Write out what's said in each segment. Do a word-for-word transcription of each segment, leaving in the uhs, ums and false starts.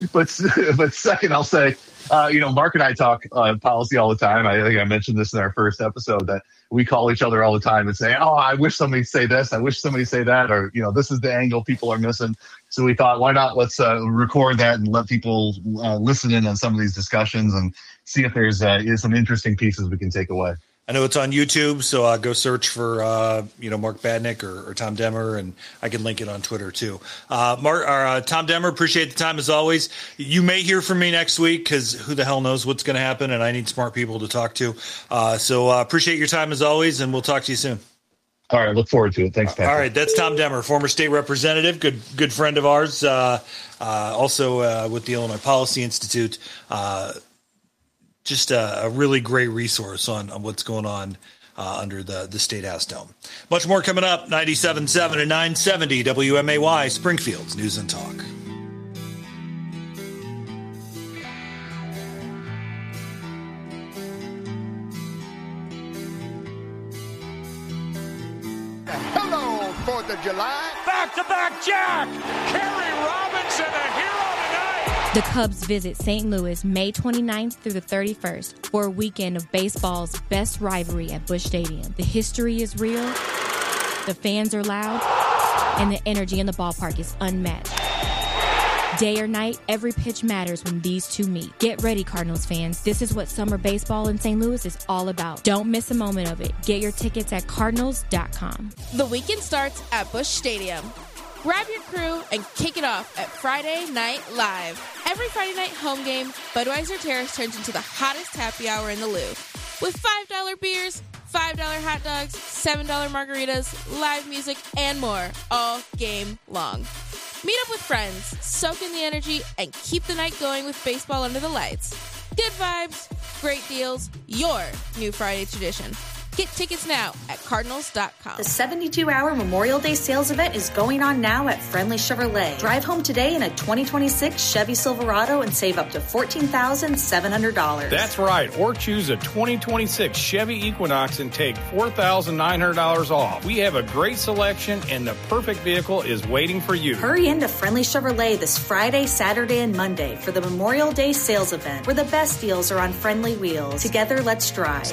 but but second, I'll say, uh, you know, Mark and I talk uh, policy all the time. I think I mentioned this in our first episode that we call each other all the time and say, "Oh, I wish somebody say this. I wish somebody say that," or you know, this is the angle people are missing. So we thought, why not let's uh, record that and let people uh, listen in on some of these discussions and see if there's uh, some interesting pieces we can take away. I know it's on YouTube, so uh, go search for uh, you know Mark Badnick or, or Tom Demmer, and I can link it on Twitter too. Uh, Mark, or, uh, Tom Demmer, appreciate the time as always. You may hear from me next week because who the hell knows what's going to happen, and I need smart people to talk to. Uh, so uh, appreciate your time as always, and we'll talk to you soon. All right, look forward to it. Thanks, Patrick. All right, that's Tom Demmer, former state representative, good good friend of ours, uh, uh, also uh, with the Illinois Policy Institute. Uh, Just a, a really great resource on, on what's going on uh, under the, the State House dome. Much more coming up, ninety-seven point seven and nine seventy W M A Y, Springfield's News and Talk. Hello, fourth of July. Back-to-back Jack. Kerry Robinson, a hero tonight. The Cubs visit Saint Louis May twenty-ninth through the thirty-first for a weekend of baseball's best rivalry at Busch Stadium. The history is real, the fans are loud, and the energy in the ballpark is unmatched. Day or night, every pitch matters when these two meet. Get ready, Cardinals fans. This is what summer baseball in Saint Louis is all about. Don't miss a moment of it. Get your tickets at cardinals dot com. The weekend starts at Busch Stadium. Grab your crew and kick it off at Friday Night Live. Every Friday night home game, Budweiser Terrace turns into the hottest happy hour in the Louvre. With five dollar beers, five dollar hot dogs, seven dollar margaritas, live music, and more all game long. Meet up with friends, soak in the energy, and keep the night going with baseball under the lights. Good vibes, great deals, your new Friday tradition. Get tickets now at cardinals dot com. The seventy-two hour Memorial Day sales event is going on now at Friendly Chevrolet. Drive home today in a twenty twenty-six Chevy Silverado and save up to fourteen thousand seven hundred dollars. That's right. Or choose a twenty twenty-six Chevy Equinox and take four thousand nine hundred dollars off. We have a great selection and the perfect vehicle is waiting for you. Hurry into Friendly Chevrolet this Friday, Saturday, and Monday for the Memorial Day sales event, where the best deals are on friendly wheels. Together, let's drive.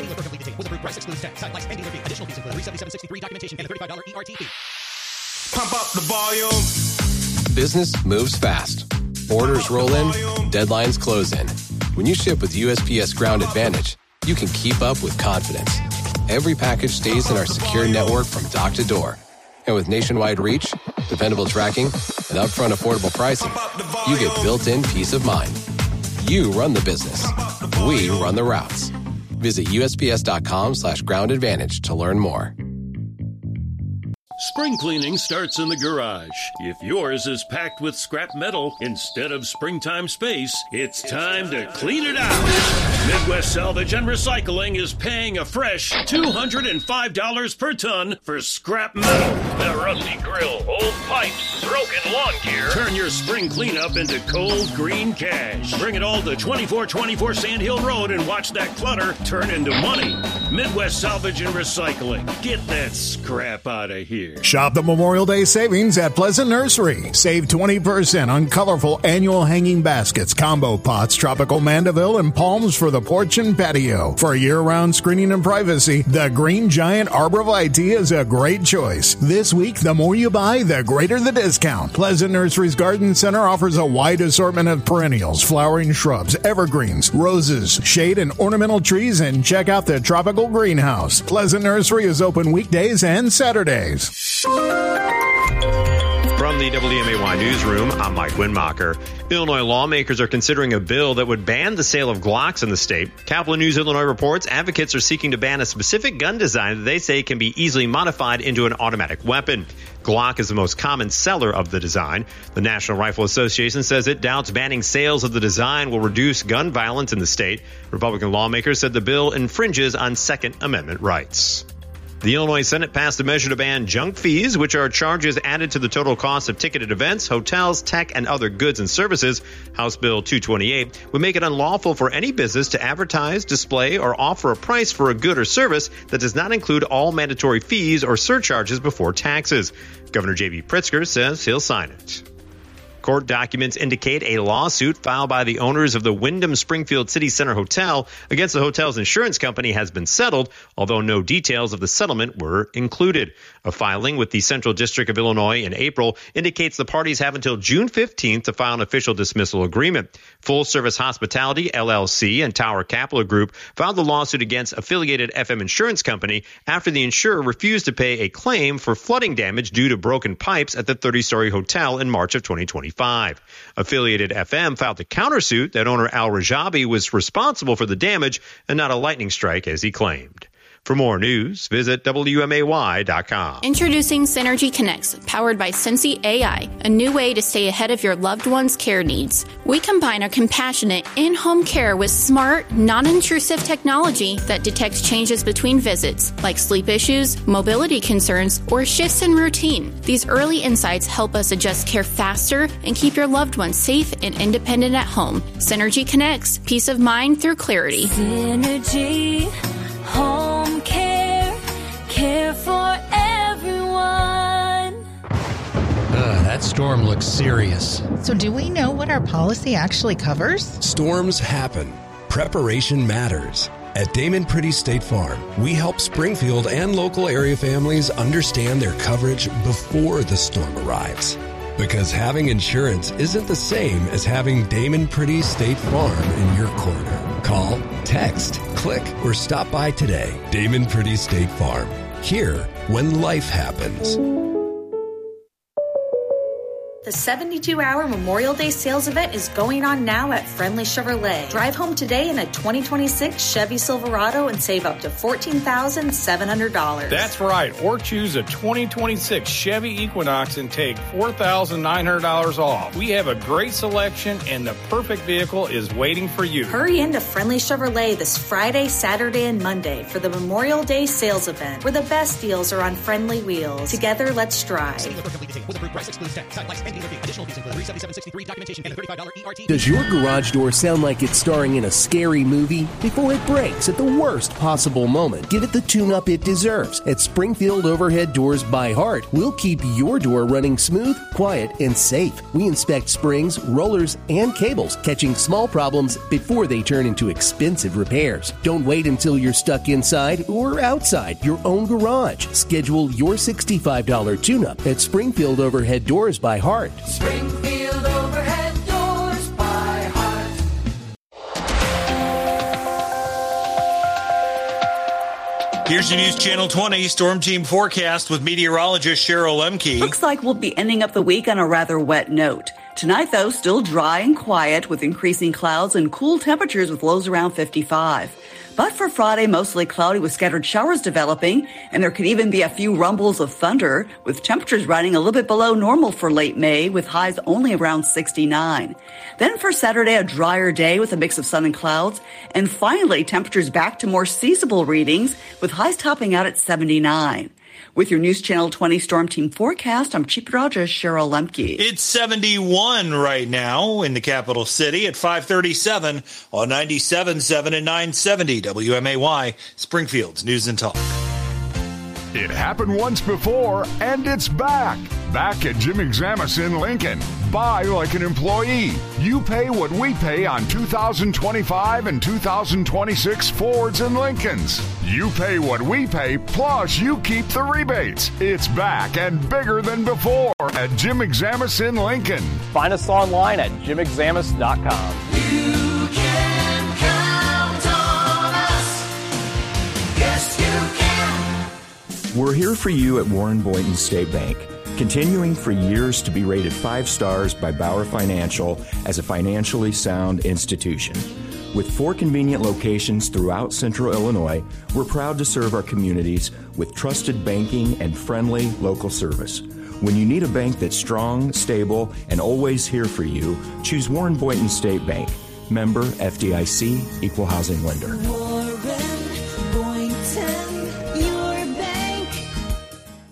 Pump up the volume. Business moves fast. Orders roll in, deadlines close in. When you ship with U S P S Ground Advantage, you can keep up with confidence. Every package stays in our secure network from dock to door. And with nationwide reach, dependable tracking, and upfront affordable pricing, you get built-in peace of mind. You run the business. We run the routes. Visit U S P S dot com slash ground advantage to learn more. Spring cleaning starts in the garage. If yours is packed with scrap metal instead of springtime space, it's time to clean it out. Midwest Salvage and Recycling is paying a fresh two hundred five dollars per ton for scrap metal. The rusty grill, old pipes, broken lawn gear. Turn your spring cleanup into cold green cash. Bring it all to twenty-four twenty-four Sand Hill Road and watch that clutter turn into money. Midwest Salvage and Recycling. Get that scrap out of here. Shop the Memorial Day savings at Pleasant Nursery. Save twenty percent on colorful annual hanging baskets, combo pots, tropical mandeville, and palms for the porch and patio. For year-round screening and privacy, the Green Giant Arborvitae is a great choice. This week, the more you buy, the greater the discount. Pleasant Nursery's Garden Center offers a wide assortment of perennials, flowering shrubs, evergreens, roses, shade, and ornamental trees, and check out the tropical greenhouse. Pleasant Nursery is open weekdays and Saturdays. From the W M A Y Newsroom, I'm Mike Winmacher. Illinois lawmakers are considering a bill that would ban the sale of Glocks in the state. Capital News Illinois reports advocates are seeking to ban a specific gun design that they say can be easily modified into an automatic weapon. Glock is the most common seller of the design. The National Rifle Association says it doubts banning sales of the design will reduce gun violence in the state. Republican lawmakers said the bill infringes on Second Amendment rights. The Illinois Senate passed a measure to ban junk fees, which are charges added to the total cost of ticketed events, hotels, tech, and other goods and services. House Bill two twenty-eight would make it unlawful for any business to advertise, display, or offer a price for a good or service that does not include all mandatory fees or surcharges before taxes. Governor J B Pritzker says he'll sign it. Court documents indicate a lawsuit filed by the owners of the Wyndham Springfield City Center Hotel against the hotel's insurance company has been settled, although no details of the settlement were included. A filing with the Central District of Illinois in April indicates the parties have until June fifteenth to file an official dismissal agreement. Full Service Hospitality, L L C, and Tower Capital Group filed the lawsuit against Affiliated F M Insurance Company after the insurer refused to pay a claim for flooding damage due to broken pipes at the thirty-story hotel in March of twenty twenty-five. Affiliated F M filed a countersuit that owner Al Rajabi was responsible for the damage and not a lightning strike as he claimed. For more news, visit W M A Y dot com. Introducing Synergy Connects, powered by Sensi A I, a new way to stay ahead of your loved one's care needs. We combine our compassionate in-home care with smart, non-intrusive technology that detects changes between visits, like sleep issues, mobility concerns, or shifts in routine. These early insights help us adjust care faster and keep your loved ones safe and independent at home. Synergy Connects, peace of mind through clarity. Synergy. Home care, care for everyone. Uh, that storm looks serious. So do we know what our policy actually covers? Storms happen. Preparation matters. At Damon Pretty State Farm, we help Springfield and local area families understand their coverage before the storm arrives. Because having insurance isn't the same as having Damon Pretty State Farm in your corner. Call, text, click, or stop by today. Damon Pretty State Farm. Here when life happens. The seventy-two hour Memorial Day sales event is going on now at Friendly Chevrolet. Drive home today in a twenty twenty-six Chevy Silverado and save up to fourteen thousand seven hundred dollars. That's right. Or choose a twenty twenty-six Chevy Equinox and take four thousand nine hundred dollars off. We have a great selection and the perfect vehicle is waiting for you. Hurry into Friendly Chevrolet this Friday, Saturday, and Monday for the Memorial Day sales event, where the best deals are on friendly wheels. Together, let's drive. Does your garage door sound like it's starring in a scary movie? Before it breaks at the worst possible moment, give it the tune-up it deserves. At Springfield Overhead Doors by Heart, we'll keep your door running smooth, quiet, and safe. We inspect springs, rollers, and cables, catching small problems before they turn into expensive repairs. Don't wait until you're stuck inside or outside your own garage. Schedule your sixty-five dollars tune-up at Springfield Overhead Doors by Heart. Springfield Overhead Doors by Heart. Here's your News Channel twenty Storm Team forecast with meteorologist Cheryl Lemke. Looks like we'll be ending up the week on a rather wet note. Tonight, though, still dry and quiet with increasing clouds and cool temperatures with lows around fifty-five. But for Friday, mostly cloudy with scattered showers developing, and there could even be a few rumbles of thunder, with temperatures running a little bit below normal for late May, with highs only around sixty-nine. Then for Saturday, a drier day with a mix of sun and clouds, and finally, temperatures back to more seasonable readings, with highs topping out at seventy-nine. With your News Channel twenty Storm Team forecast, I'm Chief Meteorologist Cheryl Lemke. It's seventy-one right now in the capital city at five thirty-seven on ninety-seven point seven and nine seventy W M A Y, Springfield's News and Talk. It happened once before, and it's back. Back at Jim Examus in Lincoln. Buy like an employee. You pay what we pay on two thousand twenty-five and two thousand twenty-six Fords and Lincolns. You pay what we pay, plus you keep the rebates. It's back and bigger than before at Jim Examus in Lincoln. Find us online at jim examus dot com. You can count on us. Yes, you can. We're here for you at Warren Boynton State Bank, continuing for years to be rated five stars by Bauer Financial as a financially sound institution. With four convenient locations throughout Central Illinois, we're proud to serve our communities with trusted banking and friendly local service. When you need a bank that's strong, stable, and always here for you, choose Warren Boynton State Bank. Member F D I C, Equal Housing Lender. Warren Boynton, your bank.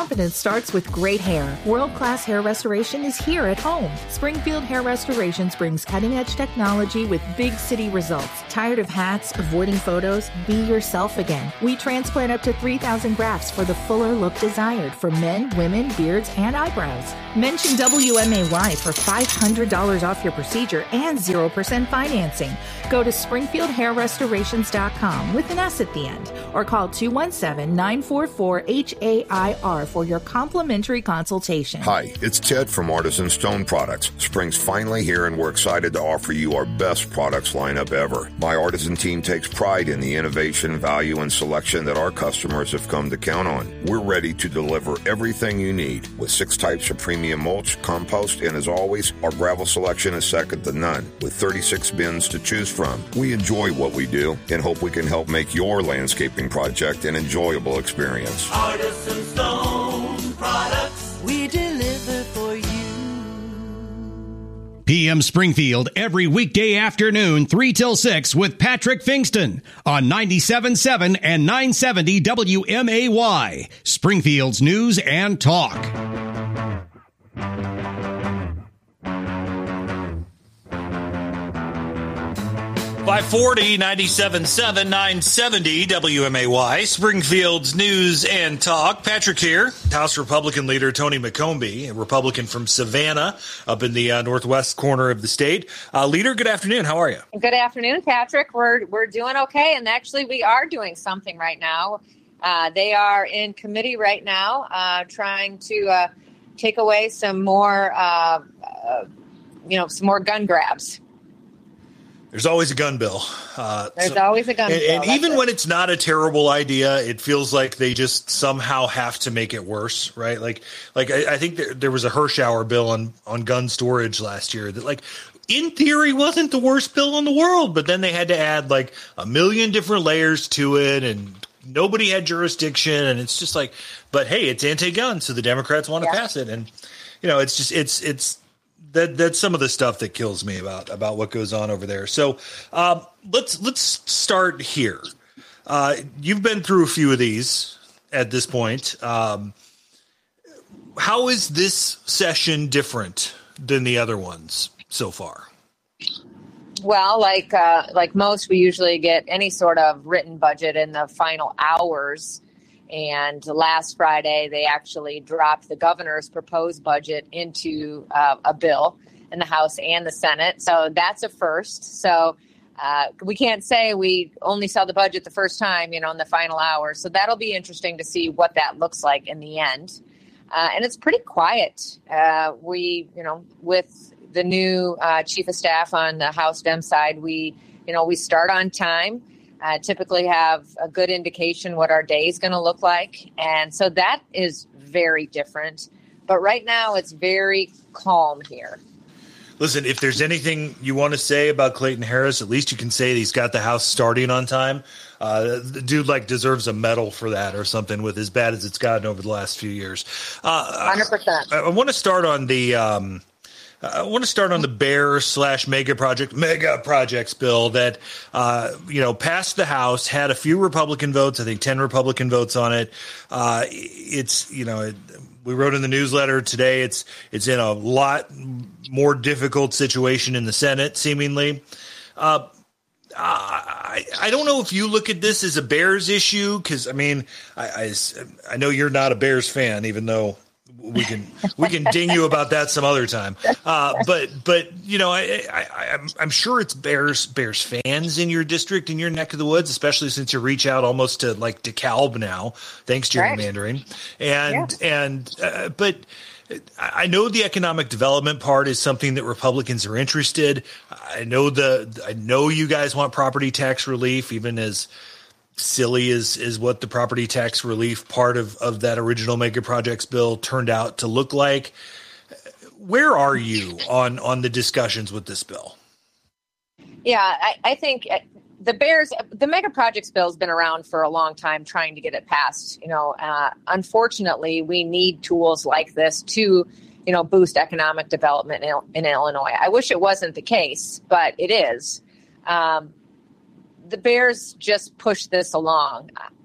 Confidence starts with great hair. World-class hair restoration is here at home. Springfield Hair Restorations brings cutting-edge technology with big city results. Tired of hats, avoiding photos? Be yourself again. We transplant up to three thousand grafts for the fuller look desired for men, women, beards, and eyebrows. Mention W M A Y for five hundred dollars off your procedure and zero percent financing. Go to springfield hair restorations dot com with an S at the end or call two one seven, nine four four, H A I R for your complimentary consultation. Hi, it's Ted from Artisan Stone Products. Spring's finally here and we're excited to offer you our best products lineup ever. My Artisan team takes pride in the innovation, value, and selection that our customers have come to count on. We're ready to deliver everything you need with six types of premium mulch, compost, and as always, our gravel selection is second to none with thirty-six bins to choose from. We enjoy what we do and hope we can help make your landscaping project an enjoyable experience. Artisan Stone Products, we deliver for you. P M Springfield every weekday afternoon, three till six with Patrick Fingston on ninety-seven point seven and nine seventy W M A Y, Springfield's News and Talk. five forty, ninety-seven point seven, nine seventy W M A Y, Springfield's News and Talk. Patrick here, House Republican leader Tony McCombie, a Republican from Savannah, up in the uh, northwest corner of the state. Uh, leader, good afternoon. How are you? Good afternoon, Patrick. We're we're doing okay, and actually we are doing something right now. Uh, they are in committee right now, uh, trying to uh, take away some more, uh, uh, you know, some more gun grabs. There's always a gun bill. Uh, There's so, always a gun and, bill. And even it. when it's not a terrible idea, it feels like they just somehow have to make it worse, right? Like, like I, I think there, there was a Hirschauer bill on, on gun storage last year that, like, in theory wasn't the worst bill in the world, but then they had to add like a million different layers to it, and nobody had jurisdiction, and it's just like, but hey, it's anti-gun, so the Democrats want to yeah. pass it, and you know, it's just it's it's. That that's some of the stuff that kills me about about what goes on over there. So um, let's let's start here. Uh, you've been through a few of these at this point. Um, how is this session different than the other ones so far? Well, like uh, like most, we usually get any sort of written budget in the final hours. And last Friday, they actually dropped the governor's proposed budget into uh, a bill in the House and the Senate. So that's a first. So uh, we can't say we only saw the budget the first time, you know, in the final hour. So that'll be interesting to see what that looks like in the end. Uh, and it's pretty quiet. Uh, we, you know, with the new uh, chief of staff on the House Dem side, we, you know, we start on time. Uh, typically have a good indication what our day is going to look like. And so that is very different. But right now it's very calm here. Listen, if there's anything you want to say about Clayton Harris, at least you can say that he's got the House starting on time. Uh, the dude like deserves a medal for that or something with as bad as it's gotten over the last few years. Uh, one hundred percent. I, I want to start on the um, I want to start on the Bear slash mega project, mega projects bill that, uh, you know, passed the House, had a few Republican votes, I think ten Republican votes on it. Uh, it's, you know, it, we wrote in the newsletter today, it's, it's in a lot more difficult situation in the Senate, seemingly. Uh, I, I don't know if you look at this as a Bears issue, because, I mean, I, I, I know you're not a Bears fan, even though we can we can ding you about that some other time. Uh, but but you know I, I I'm I'm sure it's Bears Bears fans in your district, in your neck of the woods, especially since you reach out almost to like DeKalb now, thanks gerrymandering. Right. And yeah. and uh, but I know the economic development part is something that Republicans are interested. I know the I know you guys want property tax relief, even as silly is is what the property tax relief part of, of that original mega projects bill turned out to look like. Where are you on, on the discussions with this bill? Yeah, I, I think the Bears, the mega projects bill has been around for a long time trying to get it passed. You know, uh, unfortunately, we need tools like this to, you know, boost economic development in, in Illinois. I wish it wasn't the case, but it is. Um, The Bears just push this along.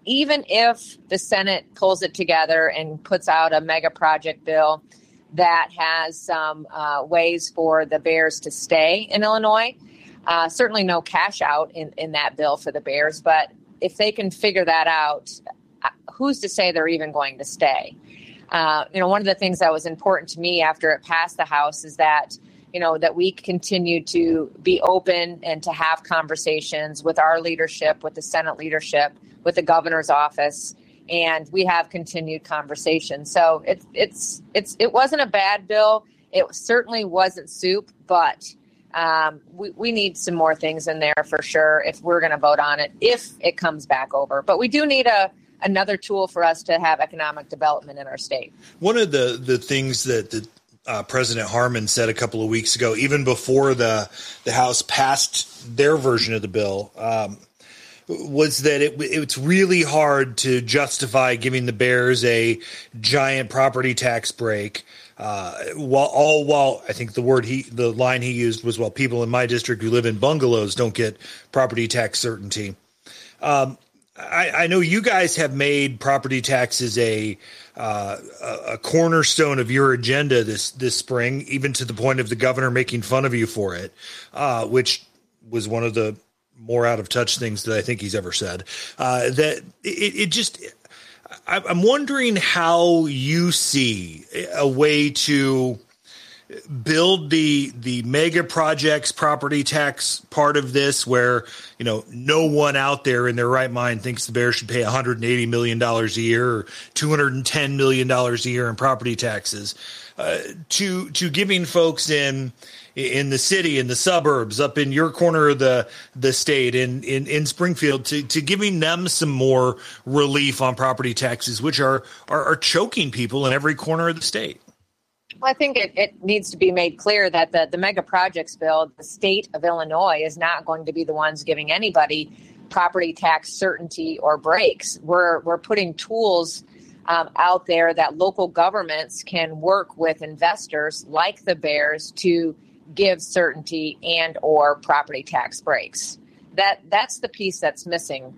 even if the Senate pulls it together and puts out a mega project bill that has some uh, ways for the Bears to stay in Illinois, uh, certainly no cash out in, in that bill for the Bears. But if they can figure that out, who's to say they're even going to stay? Uh, you know, one of the things that was important to me after it passed the House is that, you know, that we continue to be open and to have conversations with our leadership, with the Senate leadership, with the governor's office, and we have continued conversations. So it's it's it's it wasn't a bad bill. It certainly wasn't soup, but um, we, we need some more things in there for sure if we're going to vote on it, if it comes back over. But we do need a another tool for us to have economic development in our state. One of the, the things that the uh, President Harmon said a couple of weeks ago, even before the the House passed their version of the bill, um, was that it, it's really hard to justify giving the Bears a giant property tax break. Uh, while all while I think the word he the line he used was, well, people in my district who live in bungalows don't get property tax certainty. Um, I, I know you guys have made property taxes a uh, a cornerstone of your agenda this this spring, even to the point of the governor making fun of you for it, uh, which was one of the more out of touch things that I think he's ever said. Uh, that it, it just, I, I'm wondering how you see a way to build the the mega projects property tax part of this, where, you know, no one out there in their right mind thinks the Bears should pay one hundred eighty million dollars a year or two hundred ten million dollars a year in property taxes, uh, to to giving folks in in the city, in the suburbs, up in your corner of the the state, in in, in Springfield, to, to giving them some more relief on property taxes, which are, are are choking people in every corner of the state. Well, I think it, it needs to be made clear that the, the mega projects bill, the state of Illinois is not going to be the ones giving anybody property tax certainty or breaks. We're we're putting tools um, out there that local governments can work with investors like the Bears to give certainty and or property tax breaks. That that's the piece that's missing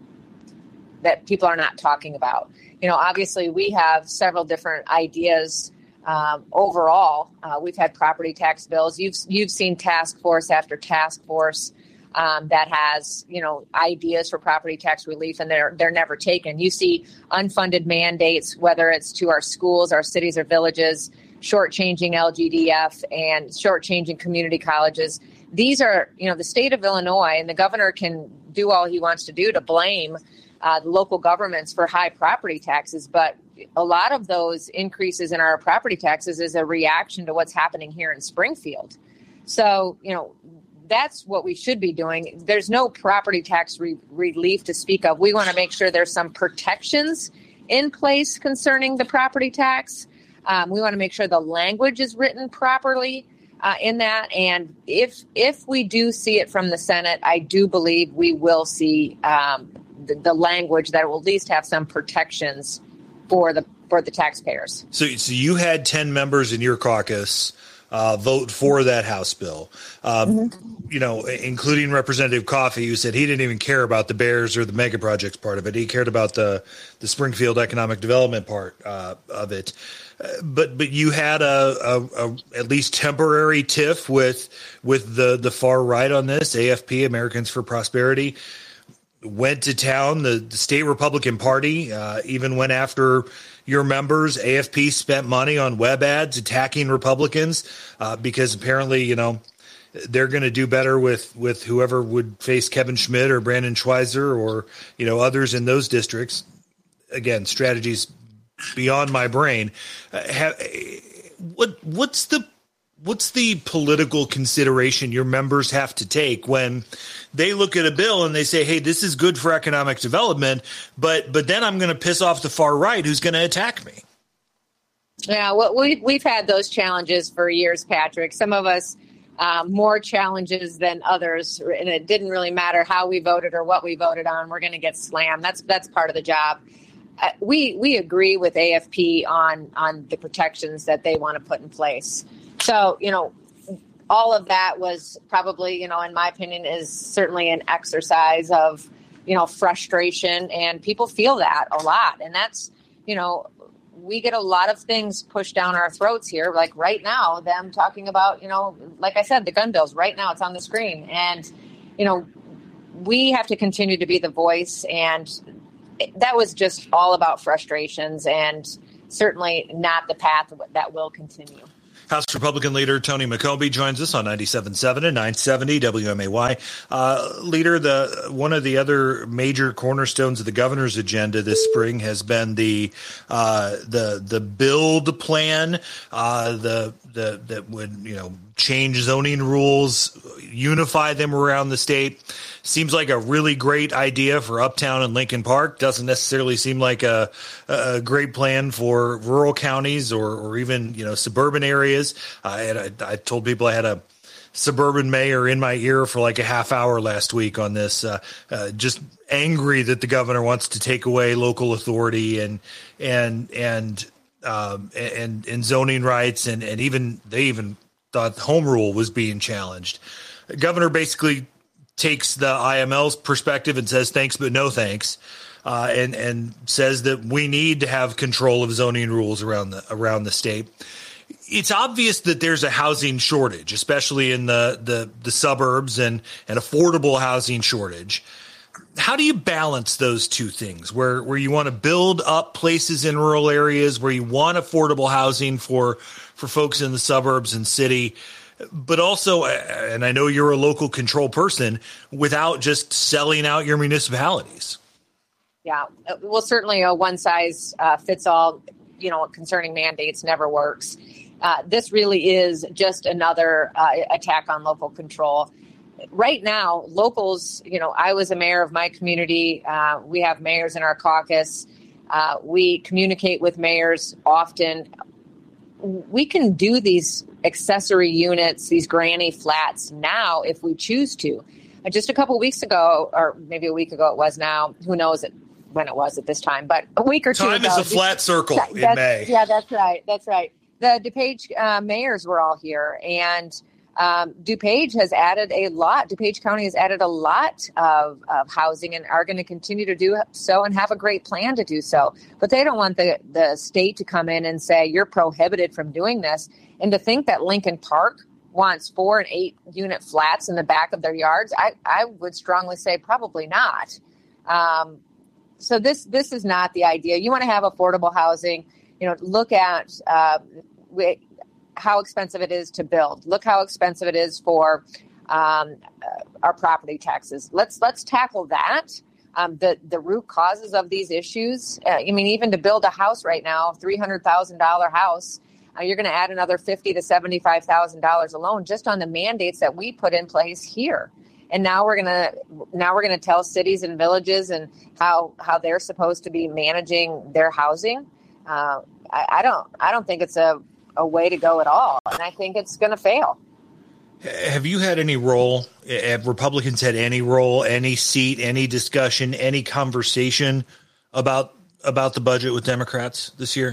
that people are not talking about. You know, obviously we have several different ideas. Um, overall, uh, we've had property tax bills. You've you've seen task force after task force um, that has, you know, ideas for property tax relief, and they're they're never taken. You see unfunded mandates, whether it's to our schools, our cities, or villages, shortchanging L G D F and shortchanging community colleges. These are, you know, the state of Illinois, and the governor can do all he wants to do to blame uh, the local governments for high property taxes, but a lot of those increases in our property taxes is a reaction to what's happening here in Springfield. So, you know, that's what we should be doing. There's no property tax re- relief to speak of. We want to make sure there's some protections in place concerning the property tax. Um, we want to make sure the language is written properly uh, in that. And if if we do see it from the Senate, I do believe we will see um, the, the language that will at least have some protections for the for the taxpayers. So, so you had ten members in your caucus uh, vote for that House bill, um, mm-hmm. you know, including Representative Coffey, who said he didn't even care about the Bears or the mega projects part of it. He cared about the the Springfield economic development part uh, of it. Uh, but but you had a, a, a at least temporary tiff with with the the far right on this. A F P, Americans for Prosperity, went to town. The, the state Republican Party uh, even went after your members. A F P spent money on web ads attacking Republicans uh, because apparently, you know, they're going to do better with, with whoever would face Kevin Schmidt or Brandon Schweizer or, you know, others in those districts. Again, strategies beyond my brain. Uh, have, what what's the What's the political consideration your members have to take when they look at a bill and they say, hey, this is good for economic development, but but then I'm going to piss off the far right who's going to attack me? Yeah, well, we, we've had those challenges for years, Patrick. Some of us um, more challenges than others, and it didn't really matter how we voted or what we voted on. We're going to get slammed. That's that's part of the job. Uh, we we agree with A F P on on the protections that they want to put in place. So, you know, all of that was probably, you know, in my opinion, is certainly an exercise of you know, frustration, and people feel that a lot. And that's, you know, we get a lot of things pushed down our throats here. Like right now, them talking about, you know, like I said, the gun bills right now, it's on the screen. And, you know, we have to continue to be the voice. And that was just all about frustrations, and certainly not the path that will continue. House Republican Leader Tony McCombie joins us on ninety-seven point seven and nine seventy W M A Y. Uh, leader, the one of the other major cornerstones of the governor's agenda this spring has been the uh, the the build plan, uh, the the that would you know change zoning rules, unify them around the state. Seems like a really great idea for Uptown and Lincoln Park. Doesn't necessarily seem like a, a great plan for rural counties or, or even, you know, suburban areas. I, I, I told people I had a suburban mayor in my ear for like a half hour last week on this, uh, uh, just angry that the governor wants to take away local authority and and and um, and, and zoning rights, and, and even they even thought home rule was being challenged. The governor basically takes the I M L's perspective and says thanks but no thanks, uh, and and says that we need to have control of zoning rules around the around the state. It's obvious that there's a housing shortage, especially in the the, the suburbs, and an affordable housing shortage. How do you balance those two things, where where you want to build up places in rural areas, where you want affordable housing for for folks in the suburbs and city, but also, and I know you're a local control person, without just selling out your municipalities? Yeah, well, certainly a one size uh, fits all, you know, concerning mandates never works. Uh, this really is just another uh, attack on local control. Right now, locals, you know, I was a mayor of my community. Uh, we have mayors in our caucus. Uh, we communicate with mayors often. We can do these accessory units, these granny flats now if we choose to. Uh, just a couple of weeks ago, or maybe a week ago it was now, who knows it, when it was at this time, but a week or two time ago. Time is a flat circle yeah, in May. Yeah, that's right. That's right. The DuPage uh, mayors were all here, and um, DuPage has added a lot. DuPage County has added a lot of, of housing and are going to continue to do so and have a great plan to do so. But they don't want the, the state to come in and say, you're prohibited from doing this. And to think that Lincoln Park wants four and eight unit flats in the back of their yards, I, I would strongly say probably not. Um, so this this is not the idea. You want to have affordable housing. You know, look at uh, we, how expensive it is to build. Look how expensive it is for um, uh, our property taxes. Let's let's tackle that. Um, the the root causes of these issues. Uh, I mean, even to build a house right now, three hundred thousand dollar house, uh, you're going to add another fifty to seventy five thousand dollars alone just on the mandates that we put in place here. And now we're gonna now we're gonna tell cities and villages and how how they're supposed to be managing their housing. Uh, I, I don't I don't think it's a, a way to go at all, and I think it's going to fail. Have you had any role? Have Republicans had any role, any seat, any discussion, any conversation about about the budget with Democrats this year?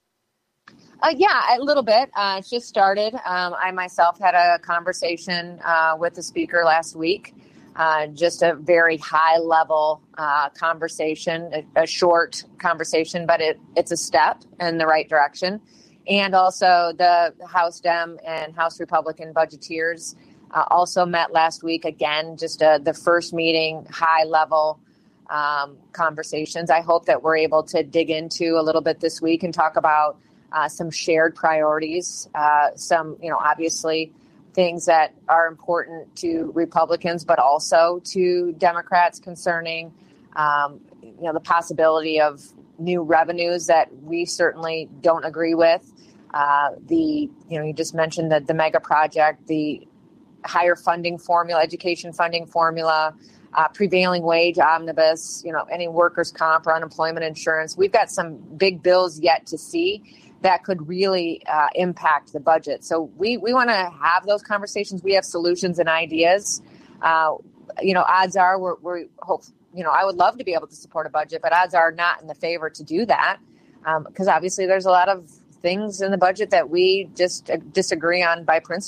Uh, yeah, a little bit. Uh, it's just started. Um, I myself had a conversation uh, with the speaker last week. Uh, just a very high level uh, conversation, a, a short conversation, but it, it's a step in the right direction. And also the House Dem and House Republican budgeteers uh, also met last week. Again, just uh, the first meeting, high level um, conversations. I hope that we're able to dig into a little bit this week and talk about uh, some shared priorities, uh, some, you know, obviously things that are important to Republicans, but also to Democrats concerning, um, you know, the possibility of new revenues that we certainly don't agree with. Uh, the, you know, you just mentioned the, the mega project, the higher funding formula, education funding formula, uh, prevailing wage omnibus, you know, any workers' comp or unemployment insurance. We've got some big bills yet to see that could really uh, impact the budget. So we, we want to have those conversations. We have solutions and ideas. Uh, you know, odds are we're, we're hope, you know, I would love to be able to support a budget, but odds are not in the favor to do that because um, obviously there's a lot of things in the budget that we just uh, disagree on by principle.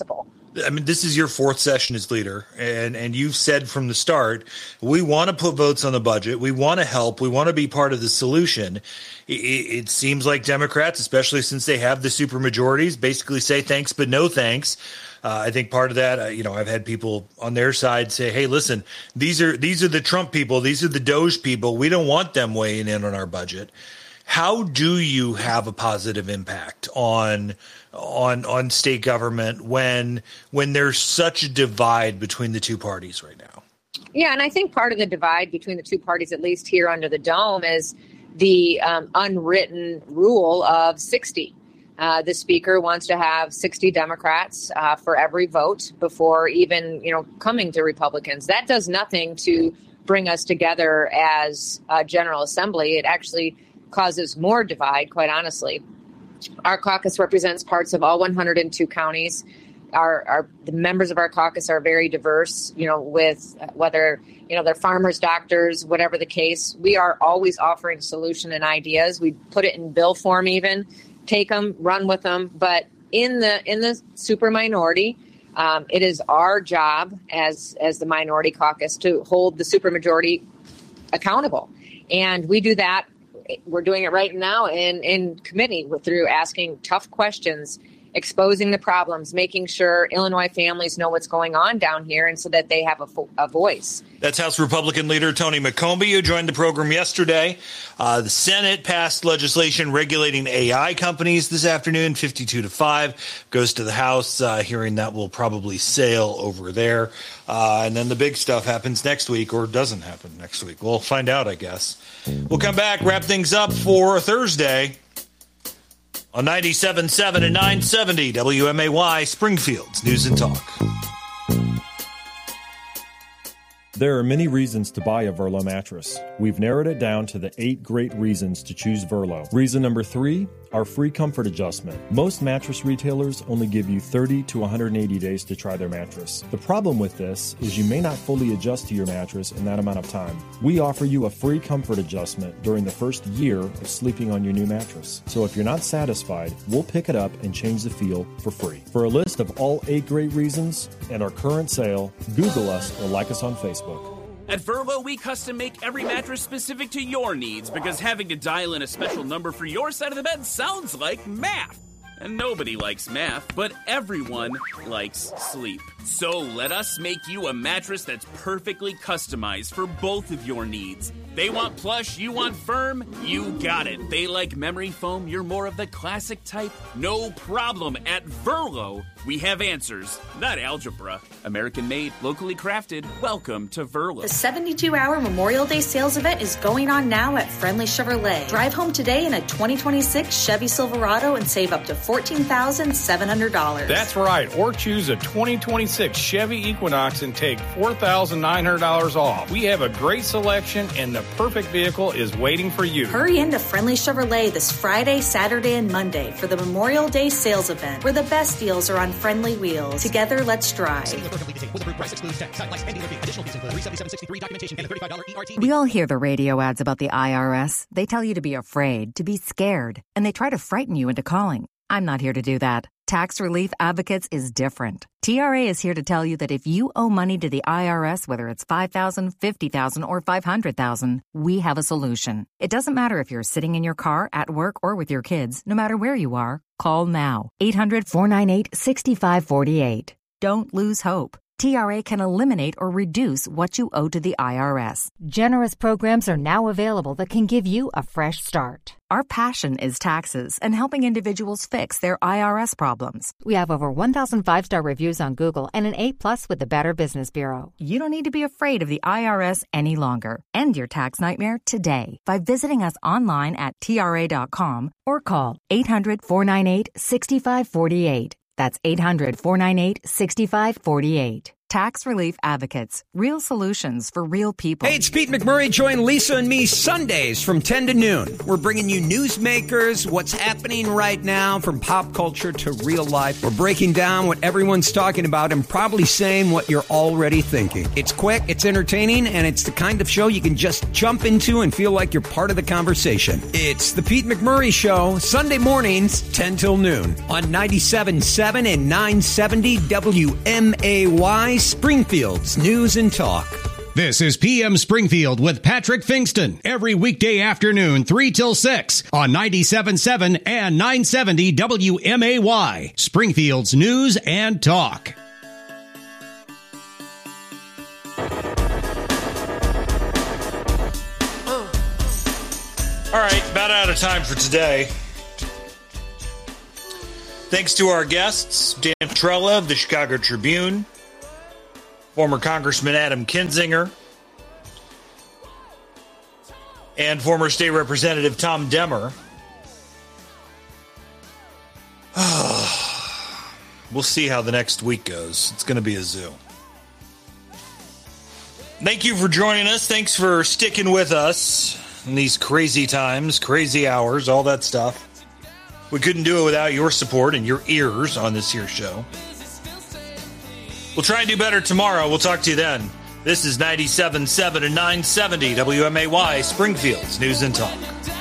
I mean, this is your fourth session as leader, and, and you've said from the start, we want to put votes on the budget. We want to help. We want to be part of the solution. It, it seems like Democrats, especially since they have the supermajorities, basically say thanks but no thanks. Uh, I think part of that, uh, you know, I've had people on their side say, hey, listen, these are these are the Trump people. These are the Doge people. We don't want them weighing in on our budget. How do you have a positive impact on on on state government when when there's such a divide between the two parties right now? Yeah, and I think part of the divide between the two parties, at least here under the dome, is the um, unwritten rule of sixty. Uh, the speaker wants to have sixty Democrats uh, for every vote before even, you know, coming to Republicans. That does nothing to bring us together as a General Assembly. It actually causes more divide, quite honestly. Our caucus represents parts of all one hundred two counties. Our, our the members of our caucus are very diverse, you know, with whether, you know, they're farmers, doctors, whatever the case. We are always offering solution and ideas. We put it in bill form even, take them, run with them. But in the in the super minority, um, it is our job as as the minority caucus to hold the supermajority accountable. And we do that. We're doing it right now in, in committee through asking tough questions, exposing the problems, making sure Illinois families know what's going on down here and so that they have a, fo- a voice. That's House Republican leader Tony McCombie, who joined the program yesterday. Uh, the Senate passed legislation regulating A I companies this afternoon, fifty-two to five. Goes to the House. Uh, hearing that will probably sail over there. Uh, and then the big stuff happens next week, or doesn't happen next week. We'll find out, I guess. We'll come back, wrap things up for Thursday on ninety-seven point seven and nine seventy W M A Y, Springfield's News and Talk. There are many reasons to buy a Verlo mattress. We've narrowed it down to the eight great reasons to choose Verlo. Reason number three, our free comfort adjustment. Most mattress retailers only give you thirty to one hundred eighty days to try their mattress. The problem with this is you may not fully adjust to your mattress in that amount of time. We offer you a free comfort adjustment during the first year of sleeping on your new mattress. So if you're not satisfied, we'll pick it up and change the feel for free. For a list of all eight great reasons and our current sale, Google us or like us on Facebook. At Verlo, we custom make every mattress specific to your needs because having to dial in a special number for your side of the bed sounds like math. And nobody likes math, but everyone likes sleep. So let us make you a mattress that's perfectly customized for both of your needs. They want plush, you want firm, you got it. They like memory foam, you're more of the classic type. No problem. At Verlo, we have answers, not algebra. American made, locally crafted. Welcome to Verlo. The seventy-two hour Memorial Day sales event is going on now at Friendly Chevrolet. Drive home today in a twenty twenty-six Chevy Silverado and save up to fourteen thousand seven hundred dollars. That's right. Or choose a twenty twenty-six Chevy Equinox and take four thousand nine hundred dollars off. We have a great selection and the perfect vehicle is waiting for you. Hurry into Friendly Chevrolet this Friday, Saturday, and Monday for the Memorial Day sales event, where the best deals are on friendly wheels. Together, let's drive. We all hear the radio ads about the I R S. They tell you to be afraid, to be scared, and they try to frighten you into calling. I'm not here to do that. Tax Relief Advocates is different. T R A is here to tell you that if you owe money to the I R S, whether it's five thousand dollars, fifty thousand dollars, or five hundred thousand dollars, we have a solution. It doesn't matter if you're sitting in your car, at work, or with your kids. No matter where you are, call now. eight hundred, four nine eight, six five four eight. Don't lose hope. T R A can eliminate or reduce what you owe to the I R S. Generous programs are now available that can give you a fresh start. Our passion is taxes and helping individuals fix their I R S problems. We have over one thousand five-star reviews on Google and an A plus with the Better Business Bureau. You don't need to be afraid of the I R S any longer. End your tax nightmare today by visiting us online at T R A dot com or call eight hundred, four nine eight, six five four eight. That's eight hundred, four nine eight, six five four eight. Tax Relief Advocates. Real solutions for real people. Hey, it's Pete McMurray. Join Lisa and me Sundays from ten to noon. We're bringing you newsmakers, what's happening right now from pop culture to real life. We're breaking down what everyone's talking about and probably saying what you're already thinking. It's quick, it's entertaining, and it's the kind of show you can just jump into and feel like you're part of the conversation. It's the Pete McMurray Show, Sunday mornings, ten till noon on ninety-seven point seven and nine seventy W M A Y. Springfield's News and Talk. This is P M Springfield with Patrick Fingston. Every weekday afternoon, three till six on ninety-seven point seven and nine seventy W M A Y. Springfield's News and Talk. All right, about out of time for today. Thanks to our guests, Dan Petrella of the Chicago Tribune, former Congressman Adam Kinzinger, and former State Representative Tom Demmer. We'll see how the next week goes. It's going to be a zoo. Thank you for joining us. Thanks for sticking with us in these crazy times, crazy hours, all that stuff. We couldn't do it without your support and your ears on this here show. We'll try and do better tomorrow. We'll talk to you then. This is ninety-seven point seven and nine seventy W M A Y, Springfield's News and Talk.